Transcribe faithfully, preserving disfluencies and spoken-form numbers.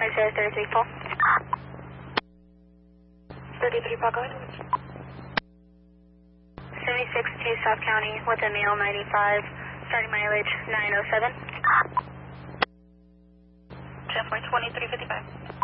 zero three three four. thirty-three Paul, go ahead. seventy-six to South County with a male ninety-five, starting mileage nine oh seven. ten point two three five five.